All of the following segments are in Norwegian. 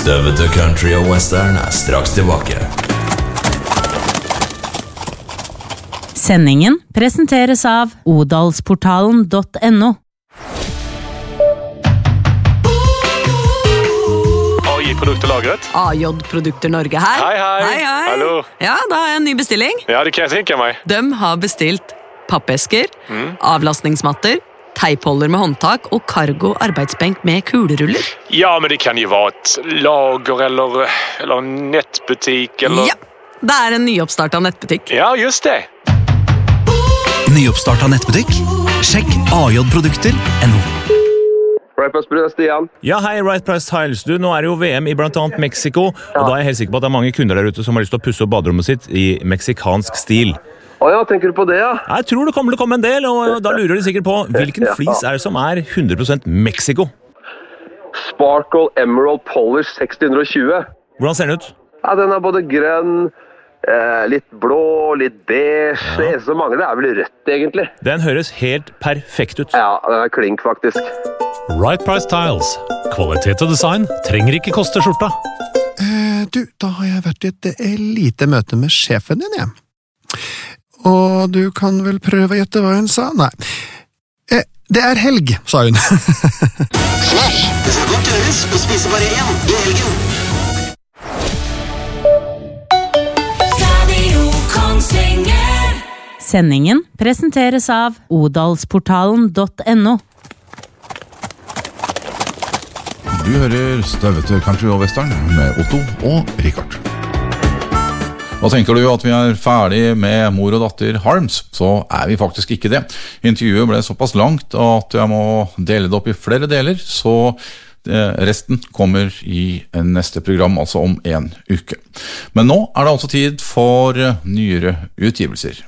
Støvete country og western straks tilbake. Sendingen presenteres av odalsportalen.no. Produkterlagret. AJ Produkter Norge her. Hei. Hallo. Ja, da har jeg en ny bestilling. Ja, det kan jeg tenke meg. De har bestilt pappesker, avlastningsmatter, teipholder med håndtak og cargo arbeidsbenk med kuleruller. Ja, men det kan jo være et lager eller nettbutikk eller... Ja, det er en nyoppstartet nettbutikk. Ja, just det. Nyoppstartet nettbutikk? Sjekk ajprodukter.no. Right Price Tiles, Stian. Ja, hei, Right Price Tiles. Du, nå er det jo VM i blant annet Mexico, og da er jeg helt sikker på at det er mange kunder der ute som har lyst til å pusse opp baderommet sitt i meksikansk stil. Ja, tenker du på det, ja? Jeg tror det kommer til å komme en del, og da lurer de sikkert på hvilken flis er det som er 100% Mexico? Sparkle Emerald Polish 620. Hvordan ser den ut? Ja, den er både grønn, litt blå, litt beige. Det eneste som mangler er vel rødt, egentlig. Den høres helt perfekt ut. Ja, den er klink, faktisk. Right Price Tiles. Kvalitet og design trenger ikke koste skjorta. Du, da har jeg vært i et lite møte med sjefen din, jeg. Og du kan vel prøve å gjette hva hun sa? Nei. Det er helg, sa hun. Flash, det skal godt gjøres å spise bare én i helgen. Sendingen presenteres av odalsportalen.no. Du hører Støvete country og western med Otto og Richard. Og tenker du at vi er ferdig med Mor og datter Harms, så er vi faktisk ikke det. Intervjuet ble såpass langt at jeg må dele det opp i flere deler, så resten kommer i neste program, altså om en uke. Men nå er det altså tid for nyere utgivelser.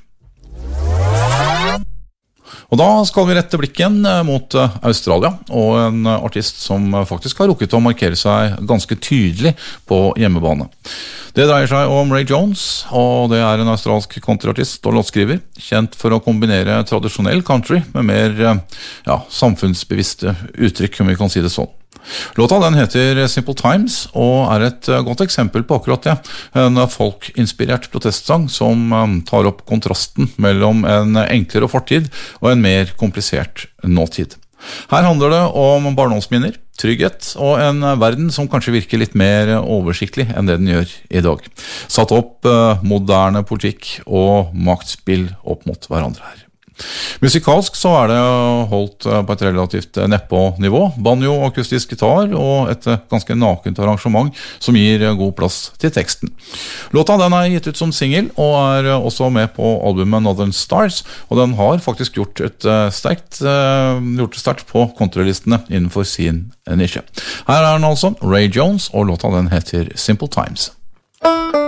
Og da skal vi rette blikken mot Australia, og en artist som faktisk har rukket å markere seg ganske tydelig på hjemmebane. Det dreier seg om Ray Jones, og det er en australsk countryartist og låtskriver, kjent for å kombinere tradisjonell country med mer samfunnsbevisste uttrykk, om vi kan si det sånn. Låta den heter Simple Times, og er et godt eksempel på akkurat det. En folkinspirert protestsang som tar opp kontrasten mellom en enklere fortid og en mer komplisert nåtid. Her handler det om barndomsminner, trygghet og en verden som kanskje virker litt mer oversiktlig enn det den gjør i dag. Satt opp moderne politikk og maktspill opp mot hverandre her. Musikalsk så er det holdt på et relativt neppå nivå, banjo, akustisk gitar og et ganske nakent arrangement som gir god plass til teksten. Låta den er gitt ut som single og er også med på albumet Northern Stars, og den har faktisk gjort det sterkt på countrylistene innenfor sin nisje. Her er den altså, Ray Jones, og låta den heter Simple Times.